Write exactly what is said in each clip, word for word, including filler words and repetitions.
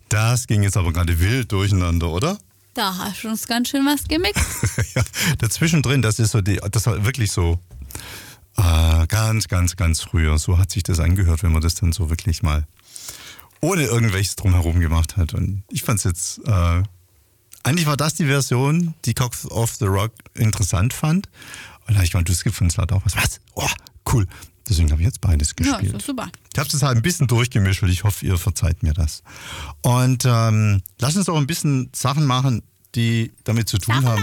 Das ging jetzt aber gerade wild durcheinander, oder? Da hast du uns ganz schön was gemixt. Ja, dazwischen drin, das ist so die, das war wirklich so äh, ganz, ganz, ganz früher. So hat sich das angehört, wenn man das dann so wirklich mal ohne irgendwelches drumherum gemacht hat. Und ich fand es jetzt, äh, eigentlich war das die Version, die Cox of the Rock interessant fand. Und da habe ich gemeint, du, es gibt von Slatt auch was. Was? Oh, cool. Deswegen habe ich jetzt beides gespielt. Ja, das ist super. Ich habe das halt ein bisschen durchgemischt und ich hoffe, ihr verzeiht mir das. Und ähm, lass uns auch ein bisschen Sachen machen, die damit zu tun Sachen haben.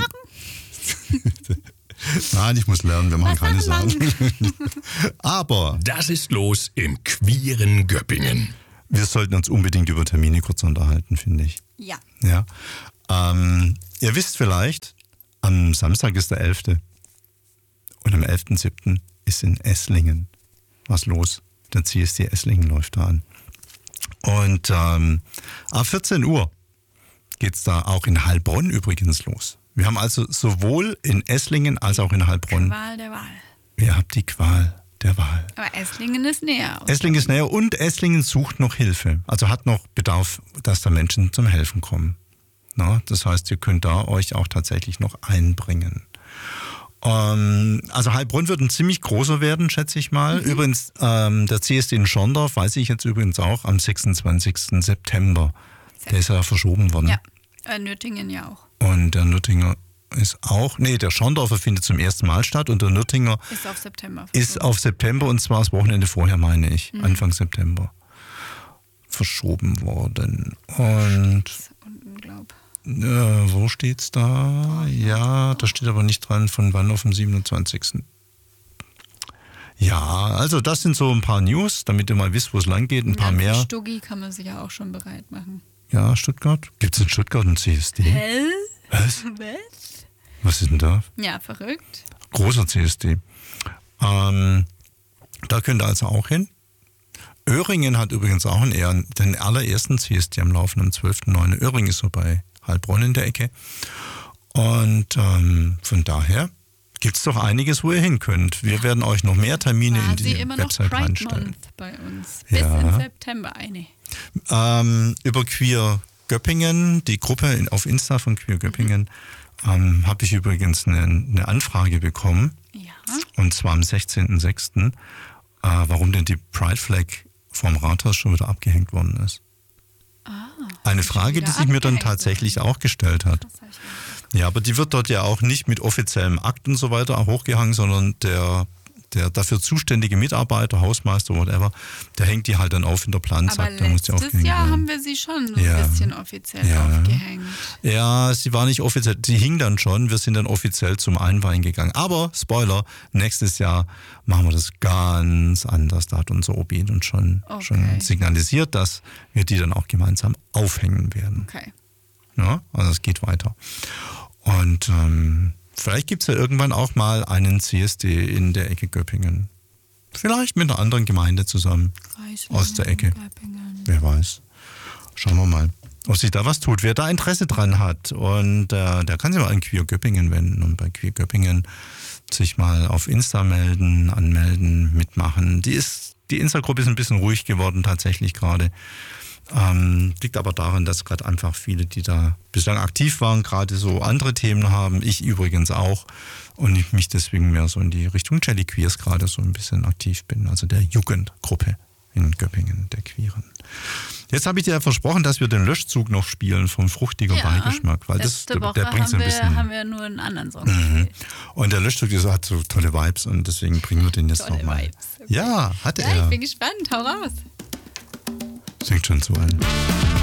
Nein, ich muss lernen, wir machen Was keine Sachen Sachen. Aber Das ist los im queeren Göppingen. wir sollten uns unbedingt über Termine kurz unterhalten, finde ich. Ja. Ja. Ähm, ihr wisst vielleicht, am Samstag ist der elfte Und am elften siebten ist in Esslingen was los. Der C S D Esslingen läuft da an. Und ähm, ab vierzehn Uhr geht es da auch in Heilbronn übrigens los. Wir haben also sowohl in Esslingen als auch in Heilbronn. Qual der Wahl. Ihr habt die Qual der Wahl. Aber Esslingen ist näher. Esslingen ist näher und Esslingen sucht noch Hilfe. Also hat noch Bedarf, dass da Menschen zum Helfen kommen. Na, das heißt, ihr könnt da euch auch tatsächlich noch einbringen. Ähm, also Heilbronn wird ein ziemlich großer werden, schätze ich mal. Mhm. Übrigens, ähm, der C S D in Schorndorf weiß ich jetzt übrigens auch am sechsundzwanzigsten September. Der ist ja verschoben worden. Ja, äh, Nürtingen ja auch. Und der Nürtinger ist auch, nee, der Schorndorfer findet zum ersten Mal statt und der Nürtinger Ist auf September. ist auf September und zwar das Wochenende vorher, meine ich, mhm. Anfang September verschoben worden. Und unten, glaub. Äh, wo steht's da? Ja, da steht aber nicht dran, von wann auf dem siebenundzwanzigsten Ja, also das sind so ein paar News, damit ihr mal wisst, wo es lang geht, ein Und paar dann mehr. Für Stuggi kann man sich ja auch schon bereit machen. Ja, Stuttgart. Gibt es in Stuttgart ein C S D? Hä? Was? Was? Was ist denn da? Ja, verrückt. Großer C S D. Ähm, da könnt ihr also auch hin. Öhringen hat übrigens auch einen Ehren, den allerersten C S D am Laufen am zwölften neunten Öhringen ist so bei Heilbronn in der Ecke. Und ähm, von daher gibt es doch einiges, wo ihr hin könnt. Wir werden euch noch mehr Termine War in sie die immer noch Website Pride reinstellen. Month bei uns. Bis Ja. in September eine. Ähm, über Queer Göppingen, die Gruppe in, auf Insta von Queer Göppingen, mhm. ähm, habe ich übrigens eine, eine Anfrage bekommen. Ja. Und zwar am sechzehnten sechsten Äh, warum denn die Pride Flag vom Rathaus schon wieder abgehängt worden ist. Ah, Eine Frage, die sich mir dann tatsächlich auch gestellt hat. Das hab ich mir Ja, aber die wird dort ja auch nicht mit offiziellem Akt und so weiter hochgehangen, sondern der, der dafür zuständige Mitarbeiter, Hausmeister, whatever, der hängt die halt dann auf in der Planzack. Aber Da muss die letztes aufgehängt Jahr werden. haben wir sie schon so Ja. ein bisschen offiziell Ja. aufgehängt. Ja, sie war nicht offiziell, sie hing dann schon, wir sind dann offiziell zum Einweihen gegangen. Aber, Spoiler, nächstes Jahr machen wir das ganz anders. Da hat unser O B uns schon, Okay. schon signalisiert, dass wir die dann auch gemeinsam aufhängen werden. Okay. Ja, also es geht weiter. Und ähm, vielleicht gibt es ja irgendwann auch mal einen C S D in der Ecke Göppingen. Vielleicht mit einer anderen Gemeinde zusammen Reislingen, aus der Ecke. Göppingen. Wer weiß. Schauen wir mal, ob sich da was tut. Wer da Interesse dran hat und äh, der kann sich mal an Queer Göppingen wenden und bei Queer Göppingen sich mal auf Insta melden, anmelden, mitmachen. Die ist, die Insta-Gruppe ist ein bisschen ruhig geworden tatsächlich gerade. Ähm, liegt aber daran, dass gerade einfach viele, die da bislang aktiv waren, gerade so andere Themen haben. Ich übrigens auch. Und ich mich deswegen mehr so in die Richtung Jelly Queers gerade so ein bisschen aktiv bin. Also der Jugendgruppe in Göppingen, der Queeren. Jetzt habe ich dir ja versprochen, dass wir den Löschzug noch spielen vom fruchtiger Ja, Beigeschmack. Weil das, letzte der, Woche der bringt so ein haben, wir, bisschen. haben wir nur einen anderen Song Mhm. gespielt. Und der Löschzug der hat so tolle Vibes und deswegen bringen wir den jetzt Tolle nochmal. Vibes, okay. Ja, hatte Ja, er. ich bin gespannt. Hau raus. Fängt schon so an.